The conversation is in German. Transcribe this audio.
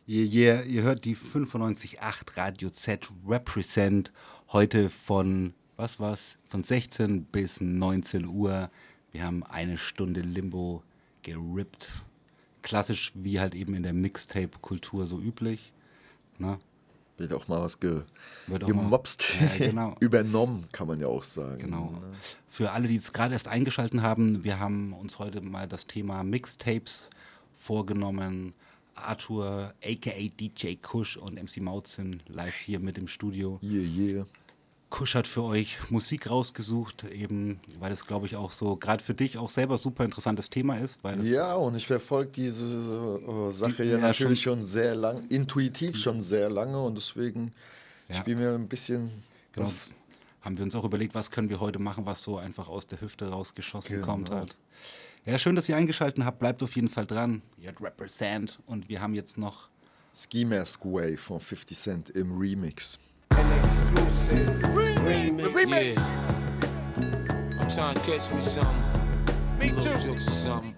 Ihr hört die 95.8 Radio Z Represent heute von, von 16 bis 19 Uhr. Wir haben eine Stunde Limbo gerippt. Klassisch wie halt eben in der Mixtape-Kultur so üblich. Ne? Wird auch mal was gemobst, ja, genau. Übernommen, kann man ja auch sagen. Genau. Ne? Für alle, die jetzt gerade erst eingeschaltet haben, wir haben uns heute mal das Thema Mixtapes vorgenommen. Arthur, a.k.a. DJ Kush und MC Maut sind live hier mit im Studio. Yeah. Kush hat für euch Musik rausgesucht, eben, weil das, glaube ich, auch so, gerade für dich auch selber super interessantes Thema ist. Weil das ja, und ich verfolge diese Sache ja natürlich schon sehr lang, intuitiv schon sehr lange und deswegen spielen wir ein bisschen. Genau, haben wir uns auch überlegt, was können wir heute machen, was so einfach aus der Hüfte rausgeschossen kommt halt. Ja, schön, dass ihr eingeschaltet habt. Bleibt auf jeden Fall dran. Ihr hört Represent und wir haben jetzt noch Ski Mask Way von 50 Cent im Remix. An exclusive remix. Yeah. I'm trying to catch me something. Me too. Jokes or something.